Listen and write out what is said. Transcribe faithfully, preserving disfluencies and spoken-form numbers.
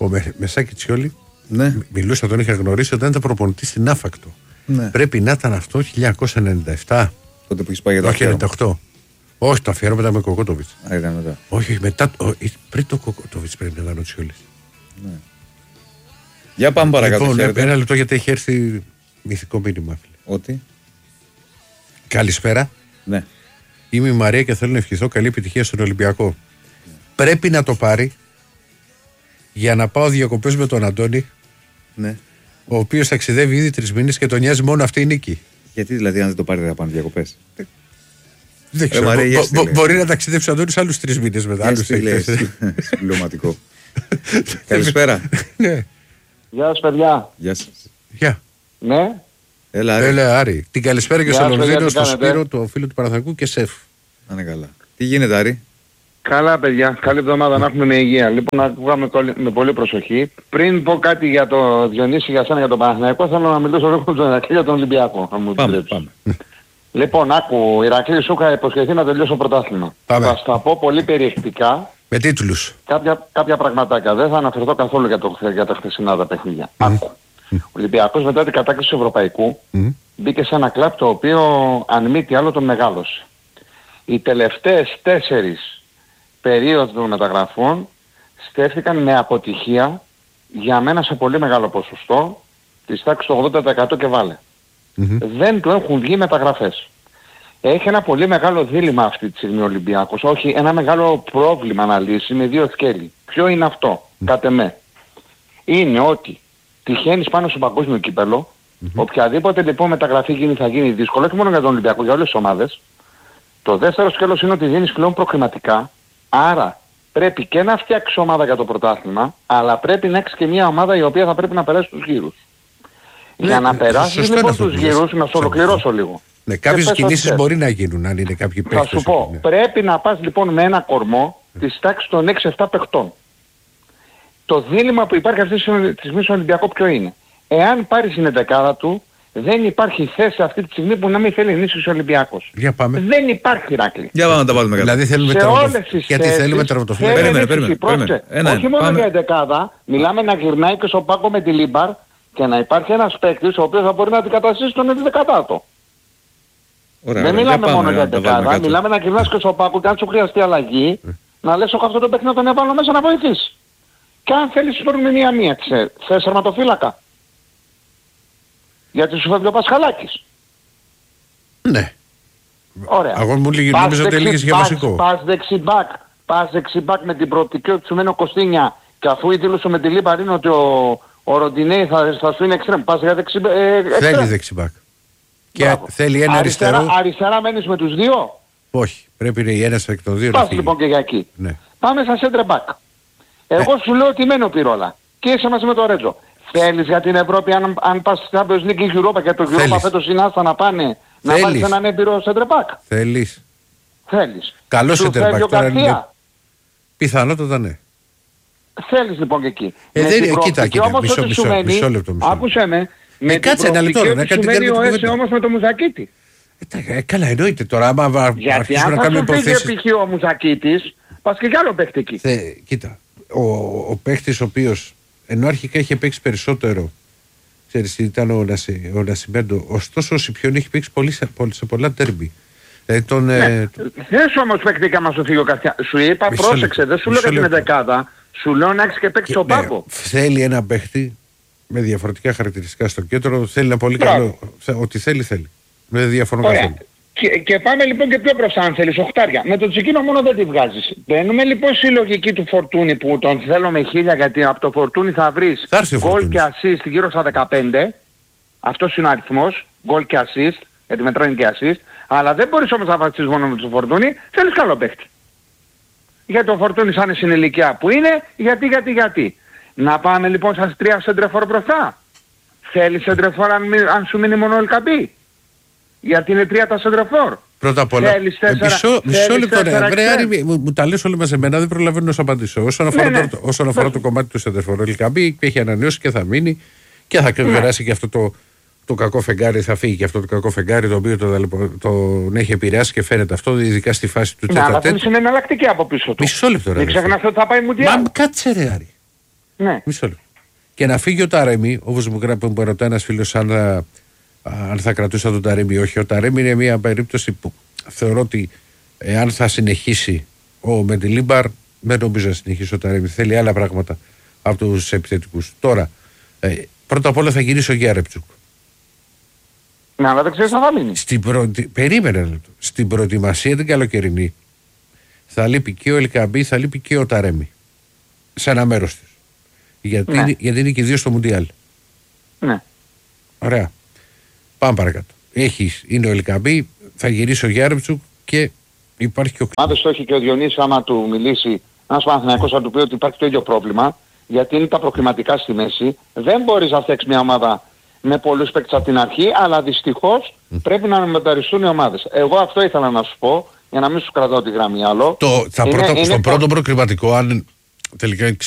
Ο με, Μεσάκη Τσιόλι, ναι. μιλούσα, τον είχα γνωρίσει όταν ήταν προπονητής στην Άφακτο. Ναι. Πρέπει να ήταν αυτό χίλια εννιακόσια ενενήντα επτά. Τότε που έχει πάει για το ενενήντα οκτώ. Όχι, το αφιέρωμα ήταν με Κοκότοβιτς. Α, ήταν μετά. Όχι, μετά, ο, πριν το Κοκότοβιτς πρέπει να ήταν ο Τσιόλις. Ναι. Για πάμε παρακάτω. Λοιπόν, ένα λεπτό γιατί έχει έρθει μυθικό μήνυμα. Φίλε. Ότι. Καλησπέρα. Ναι. Είμαι η Μαρία και θέλω να ευχηθώ καλή επιτυχία στον Ολυμπιακό. Ναι. Πρέπει να το πάρει για να πάω διακοπές με τον Αντώνη. Ναι. Ο οποίος ταξιδεύει ήδη τρεις μήνες και τον νοιάζει μόνο αυτή η νίκη. Γιατί δηλαδή, αν δεν το πάρει, δεν θα πάνε διακοπές. Δεν ξέρω. Ε, Μαρία, μπο, μπο, μπορεί να ταξιδέψει ο Αντώνης άλλους τρεις μήνες μετά. Συμπληρωματικό. Καλησπέρα. Ναι. Γεια σας, παιδιά. Γεια σας. Γεια. Ναι. Έλα, Άρη. Έλα, Άρη. Την καλησπέρα και στο Λονδίνο, στο Σπύρο, το φίλο του Παναθηναϊκού και σεφ. Να είναι καλά. Τι γίνεται, Άρη? Καλά, παιδιά. Καλή εβδομάδα να έχουμε με υγεία. Λοιπόν, να ακούγαμε με πολύ προσοχή. Πριν πω κάτι για το Διονύση, για σένα, για τον Παναθηναϊκό, θέλω να μιλήσω λίγο στον Ηρακλή για τον Ολυμπιακό. Αν μου πάμε, πάμε. Λοιπόν, άκου, Ηρακλή, σου είχα υποσχεθεί να τελειώσω το πρωτάθλημα. Θα στα πω πολύ περιεκτικά. Με τίτλους. Κάποια, κάποια πραγματάκια. Δεν θα αναφερθώ καθόλου για, το, για τα χθεσινά τα παιχνίδια. Mm. Άκου. Mm. Ο Ολυμπιακός μετά την κατάκτηση του Ευρωπαϊκού mm. μπήκε σε ένα κλαμπ το οποίο αν μη τι άλλο τον μεγάλωσε. Οι τελευταίες τέσσερις περίοδους μεταγραφών στέφθηκαν με αποτυχία για μένα σε πολύ μεγάλο ποσοστό της τάξης του ογδόντα τοις εκατό και βάλε. Mm-hmm. Δεν του έχουν βγει μεταγραφές. Έχει ένα πολύ μεγάλο δίλημμα αυτή τη στιγμή ο Ολυμπιακός. Όχι, ένα μεγάλο πρόβλημα να λύσει με δύο σκέλη. Ποιο είναι αυτό, mm. κατ' εμέ? Είναι ότι τυχαίνεις πάνω στο παγκόσμιο κύπελλο. Mm-hmm. Οποιαδήποτε λοιπόν μεταγραφή γίνει θα γίνει δύσκολο, όχι μόνο για τον Ολυμπιακό, για όλες τις ομάδες. Το δεύτερο σκέλος είναι ότι δίνεις πλέον προχρηματικά. Άρα πρέπει και να φτιάξεις ομάδα για το πρωτάθλημα, αλλά πρέπει να έχεις και μια ομάδα η οποία θα πρέπει να περάσει τους γύρους. Ναι, για να περάσεις λοιπόν τους γύρους, να σου ολοκληρώσω λίγο. Ναι, κάποιες κινήσεις μπορεί να γίνουν αν είναι κάποιοι παίκτες. Θα σου πω, ναι. Πρέπει να πας λοιπόν με ένα κορμό mm. της τάξης των έξι επτά παιχτών. Το δίλημμα που υπάρχει αυτή τη στιγμή στον Ολυμπιακό ποιο είναι? Εάν πάρει την εντεκάδα του, δεν υπάρχει θέση αυτή τη στιγμή που να μην θέλει ενίσχυση ο Ολυμπιακός. Για πάμε. Δεν υπάρχει, Ηράκλη. Για πάμε να τα βάλουμε καλά. Δηλαδή θέλουμε τερματοφύλακα. Γιατί θέλουμε τερματοφύλακα. Περίμενε, περίμενε. Όχι μόνο για εντεκάδα, μιλάμε να γυρνάει και στον πάγκο με τη Λίμπαρ και να υπάρχει ένας παίκτης ο οποίος θα μπορεί να αντικαταστήσει τον ενδεκαδάτο. Ωραία, δεν ωραία, μιλάμε πάμε, μόνο ωραία, για δεκάδα, μιλάμε να γυρνάς και στο πάκο και αν σου χρειαστεί αλλαγή, mm. να λες αυτό το παίκτη να τον έβαλω μέσα να βοηθήσει. Και αν θέλεις παίρνουμε μία-μία, ξέρεις, θες τερματοφύλακα. Γιατί σου φεύγει ο Πασχαλάκης. Ναι. Ωραία. Εγώ μου λίγη, νόμιζα ότι έλεγες για βασικό. Πας δεξιμπάκ, πας δεξιμπάκ με την προοπτική ότι σου μένει ο Κωστίνια και αφού η δήλωση με τη Λίμπαρ είναι ότι ο, ο Ροντινέη θα, θα σου είναι εξτρέμ. Πας για δεξιμπάκ. Ε, θέλει δεξιμπάκ. Και θέλει ένα αριστερά, αριστερό. Αριστερά μένεις με τους δύο. Όχι. Πρέπει να είναι ένας εκ των δύο. Πας λοιπόν και για εκεί. Ναι. Πάμε στα center back. Εγώ ε. σου λέω ότι μένω Πυρόλα. Και είσαι μαζί με το Ρέτζο. Θέλεις για την Ευρώπη αν, αν πας στη Champions League ή Europa και το Europa φέτος είναι άστα να πάνε να πάρεις έναν έμπειρο center back. Θέλεις. Θέλεις. Καλό center back. Τώρα είναι... Πιθανότατα ναι. Θέλεις λοιπόν και εκεί. Ε, δεν είναι, κοίτα, κοίτα, μισό, μισό, μισό, μισό λεπτό. Μισό. Άκουσε με. Με ε, κάτσε ένα λεπτό, να κάτι κάνει ο Έσε όμως με το Μουζακίτη. Ε, καλά εννοείται τώρα, άμα γιατί αν θα σου πήγε π.χ. ο Μουζακίτης, πας και κι άλλο παίχτη εκεί. Κοίτα, ο, ο παίχτης ο οποίος, ενώ αρχικά είχε παίξει περισσότερο, ξέρεις, ήταν ο, Νασι, ο Νασιμέντο, ωστόσο ο Σιπιόν έχει παίξει πολύ, σε, πολύ, σε πολλά τέρμπι. Ε, τον, ναι, ε, δεν σου όμως παίχτηκα μας ο Φίγιο Καστιά. Σου είπα μισό πρόσεξε, δεν σου λέω για την δεκάδα, σου λέω να έχεις και παίξει τον πάγκο. Θέλει ένα παίχτη με διαφορετικά χαρακτηριστικά στο κέντρο, θέλει ένα πολύ καλό, ό,τι θέλει θέλει. Δεν διαφωνώ καθόλου. Και, και πάμε λοιπόν και πιο μπροστά αν θέλεις, οχτάρια. Με τον Τσικίνο μόνο δεν τη βγάζεις. Μπαίνουμε λοιπόν στη λογική του Φορτούνη που τον θέλω με χίλια γιατί από το Φορτούνη θα βρεις γκολ και assist γύρω στα δεκαπέντε. Αυτός είναι ο αριθμός, γκολ και assist, γιατί μετράνε και assist. Αλλά δεν μπορείς όμως να βασίσεις μόνο με τον Φορτούνη, θέλεις καλό παίχτη. Γιατί ο Φορτούνης σαν είναι στην ηλικία που είναι, γιατί, γιατί, γιατί. Να πάμε λοιπόν στα τρία σεντρεφόρ μπροστά. Θέλεις σεντρεφόρ αν, αν σου μείνει μόνο ο Ελκαμπή. Γιατί είναι τρία τα σεντρεφόρ. Πρώτα απ' όλα. Μισό, μισό λεπτό ρε. Βρε Άρη, μου, μου τα λες όλοι μαζεμένα, δεν προλαβαίνω να σου απαντήσω. Όσον αφορά, ναι, ναι. Το, όσον αφορά το κομμάτι του σεντρεφόρ, ο Ελκαμπή έχει ανανεώσει και θα μείνει και θα ναι. περάσει και αυτό το, το κακό φεγγάρι, θα φύγει και αυτό το κακό φεγγάρι το οποίο τον το, το, έχει επηρεάσει και φαίνεται αυτό, ειδικά στη φάση του τέταρτου. Ναι, αλλά είναι εναλλακτική από πίσω του. Μισό λεπτό ρε. Δεν ξεχνάς ότι θα πάει Μουντιάλ. Μα κάτσε ρε Άρη. Ναι. Μισό λεπτό. Και να φύγει ο Ταρέμι, όπως μου ρωτάει ένας φίλος, αν, αν θα κρατούσα τον Ταρέμι ή όχι. Ο Ταρέμι είναι μια περίπτωση που θεωρώ ότι εάν θα συνεχίσει ο Μεντιλίμπαρ, δεν νομίζω να συνεχίσει ο Ταρέμι. Θέλει άλλα πράγματα από τους επιθετικούς. Τώρα, ε, πρώτα απ' όλα θα γυρίσει ο Γιάρεμτσουκ. Ναι, αλλά δεν ξέρεις αν θα μείνει. Στην προ... Περίμενε λεπτό. Στην προετοιμασία την καλοκαιρινή θα λείπει και ο Ελκαμπή, θα λείπει και ο Ταρέμι. Σε ένα μέρος τους. Γιατί, ναι. είναι, γιατί είναι και δύο στο Μουντιάλ. Ναι. Ωραία. Πάμε παρακάτω. Έχεις, είναι ο Ελκαμπή, θα γυρίσει ο Γιάρεμτσουκ και υπάρχει και ο... Αν δεν το έχει και ο Διονύσης, άμα του μιλήσει, ένας Παναθηναϊκός θα του πει ότι υπάρχει το ίδιο πρόβλημα, γιατί είναι τα προκριματικά στη μέση. Δεν μπορείς να φτιάξεις μια ομάδα με πολλούς παίκτες από την αρχή, αλλά δυστυχώς mm. πρέπει να μεταρριστούν οι ομάδες. Εγώ αυτό ήθελα να σου πω, για να μην σου κρατάω τη γραμμή άλλο. Το, θα είναι, πρώτα, είναι στο το... πρώτο προκριματικό, αν τελικά